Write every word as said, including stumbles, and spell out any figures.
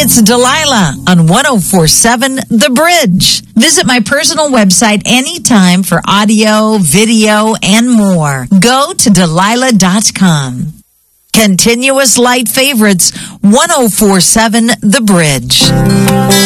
it's Delilah on one oh four point seven The Bridge. Visit my personal website anytime for audio, video, and more. Go to Delilah dot com. Continuous Light Favorites, one oh four point seven The Bridge.